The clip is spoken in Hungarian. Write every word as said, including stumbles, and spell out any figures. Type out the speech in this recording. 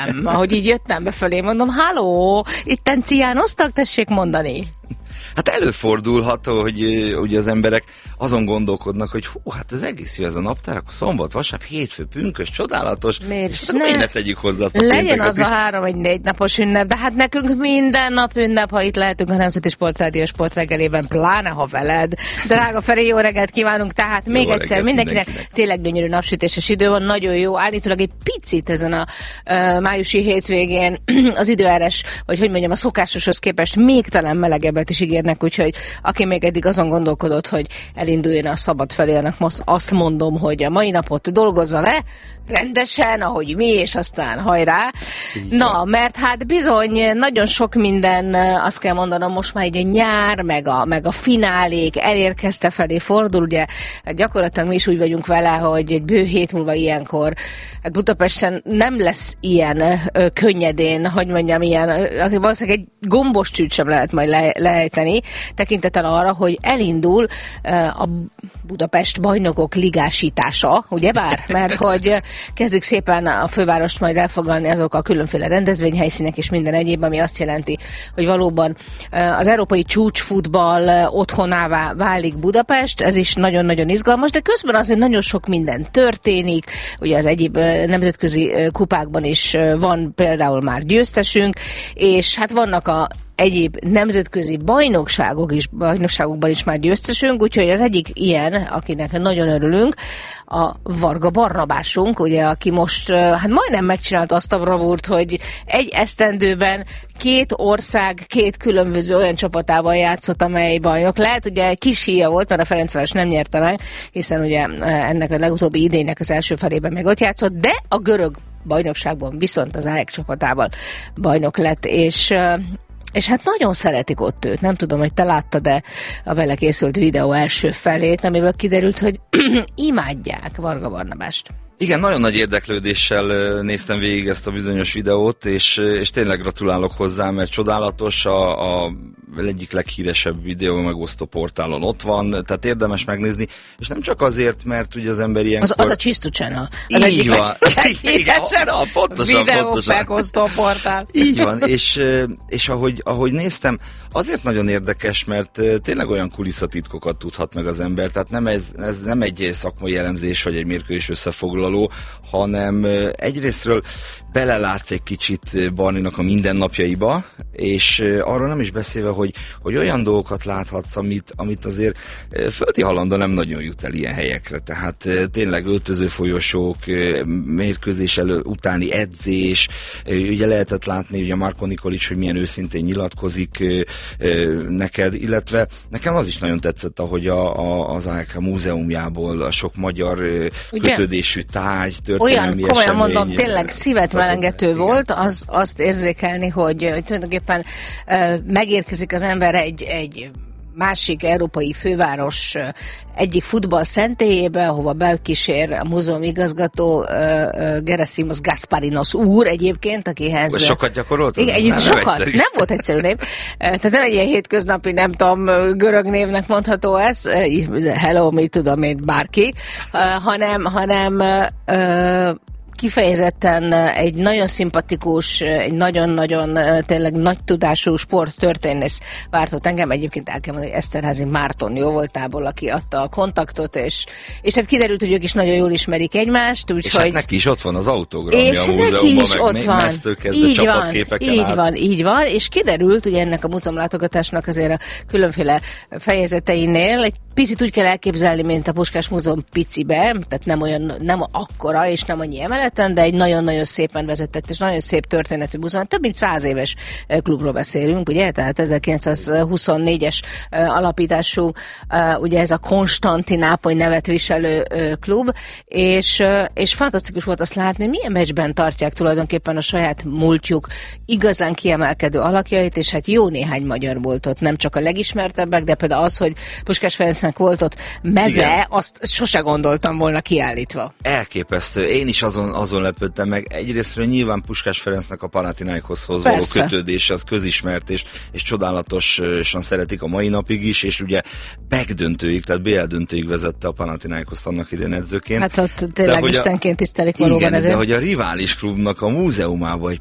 Ahogy így jöttem befelé, mondom, halló, itten ciánoztak, tessék mondani. Hát előfordulhat, hogy ugye az emberek azon gondolkodnak, hogy hú, hát ez egész jó ez a naptár, akkor szombat, vasárnap, hétfő, pünkös, csodálatos, miért? és ne, ne tegyük hozzá azt a legyen pénteket az is. a három egy négy napos ünnep, de hát nekünk minden nap ünnep, ha itt lehetünk a Nemzeti Sportrádió sportreggelében, pláne ha veled. Drága Feri, jó reggelt kívánunk, tehát még jó egyszer mindenkinek, mindenkinek tényleg gyönyörű napsütéses idő van, nagyon jó, állítólag egy picit ezen a uh, májusi hétvégén az időjárás, vagy hogy mondjam, a szokásoshoz képest még talán melegebbet is ígérnek, úgyhogy aki még eddig azon gondolkodott, hogy elinduljon a szabad felé, annak most azt mondom, hogy a mai napot dolgozza le, rendesen, ahogy mi, és aztán hajrá. Igen. Na, mert hát bizony nagyon sok minden, azt kell mondanom, most már egy a nyár, meg a, meg a finálék elérkezte felé fordul, ugye gyakorlatilag mi is úgy vagyunk vele, hogy egy bő hét múlva ilyenkor, hát Budapesten nem lesz ilyen ö, könnyedén, hogy mondjam, ilyen, valószínűleg egy gombos csűt sem lehet majd le, lejteni, tekintettel arra, hogy elindul ö, a Budapest bajnokok ligásítása, ugyebár? Mert hogy kezdik szépen a fővárost majd elfoglalni azok a különféle rendezvényhelyszínek és minden egyéb, ami azt jelenti, hogy valóban az európai csúcsfutball otthonává válik Budapest, ez is nagyon-nagyon izgalmas, de közben azért nagyon sok minden történik, ugye az egyéb nemzetközi kupákban is van például már győztesünk, és hát vannak a egyéb nemzetközi bajnokságok is, bajnokságokban is már győztesünk, úgyhogy az egyik ilyen, akinek nagyon örülünk, a Varga Barnabásunk, ugye, aki most hát majdnem megcsinálta azt a bravúrt, hogy egy esztendőben két ország, két különböző olyan csapatával játszott, amely bajnok lehet. Ugye egy kis híja volt, mert a Ferencváros nem nyerte meg, hiszen ugye ennek a legutóbbi idénynek az első felében meg ott játszott, de a görög bajnokságban viszont az á é ká csapatával bajnok lett, és És hát nagyon szeretik ott őt. Nem tudom, hogy te láttad-e a vele készült videó első felét, amiből kiderült, hogy imádják Varga Barnabást. Igen, nagyon nagy érdeklődéssel néztem végig ezt a bizonyos videót, és, és tényleg gratulálok hozzá, mert csodálatos, a, a egyik leghíresebb videó megosztó portálon ott van, tehát érdemes megnézni, és nem csak azért, mert ugye az ember ilyenkor... Az, az a Csisztu Channel. Az így egyik van. leghíresebb Na, pontosan, videó pontosan. megosztó portál. Így van, és, és ahogy, ahogy néztem, azért nagyon érdekes, mert tényleg olyan kulisszatitkokat tudhat meg az ember, tehát nem ez, ez nem egy szakmai elemzés, vagy egy mérkőzés összefoglaló, hanem egyrésztről belelátsz egy kicsit Barninak a mindennapjaiba, és arról nem is beszélve, hogy, hogy olyan dolgokat láthatsz, amit, amit azért földi halandó nem nagyon jut el ilyen helyekre. Tehát tényleg öltözőfolyosók, mérkőzés elő utáni edzés, ugye lehetett látni ugye Marko Nikolic, hogy milyen őszintén nyilatkozik neked, illetve nekem az is nagyon tetszett, ahogy a, a, az á é ká múzeumjából a sok magyar ugye? Kötődésű tárgy, történelmi olyan, komolyan esemény, mondom, tényleg szívet melengető volt, az, azt érzékelni, hogy, hogy tulajdonképpen uh, megérkezik az ember egy, egy másik európai főváros uh, egyik futball szentélyébe, ahova bekísér a múzeum igazgató uh, uh, Gerasimos Gasparinos úr egyébként, akihez... Uh, sokat gyakorolt? Igen, egyébként sokat. Nem, nem volt egyszerű név. Uh, tehát nem egy ilyen hétköznapi, nem tudom, görög névnek mondható ez, uh, hello, mit tudom én, bárki, uh, hanem, hanem uh, kifejezetten egy nagyon szimpatikus, egy nagyon-nagyon tényleg nagy tudású sporttörténész vártott engem. Egyébként el kell mondani, hogy Eszterházy Márton jó voltából, aki adta a kontaktot, és, és hát kiderült, hogy ők is nagyon jól ismerik egymást. Úgy, és hogy... hát neki is ott van az autogramja és a múzeumban, is meg ott van. így van, így át. van, így van, és kiderült, hogy ennek a múzeumlátogatásnak azért a különféle fejezeteinél egy picit úgy kell elképzelni, mint a Puskás Múzeum picibe, tehát nem olyan, nem akkora, és nem annyi emeleten, de egy nagyon-nagyon szépen vezetett, és nagyon szép történetű múzeum. Több mint száz éves klubról beszélünk, ugye? Tehát ezerkilencszázhuszonnégyes alapítású, ugye ez a Konstantinápoly nevet viselő klub, és, és fantasztikus volt azt látni, milyen meccsben tartják tulajdonképpen a saját múltjuk igazán kiemelkedő alakjait, és hát jó néhány magyar volt ott, nem csak a legismertebbek, de például az, hogy Puskás Ferenc Ferencnek volt ott meze, Igen. azt sose gondoltam volna kiállítva. Elképesztő. Én is azon, azon lepődtem meg. Egyrésztről nyilván Puskás Ferencnek a Panathinaikoshoz való kötődése az közismert, és, és csodálatosan szeretik a mai napig is, és ugye backdöntőig, tehát bé el döntőig vezette a Panathinaikoszt annak idején edzőként. Hát ott tényleg istenként tisztelik valóban igen, ezért. de hogy a rivális klubnak a múzeumába egy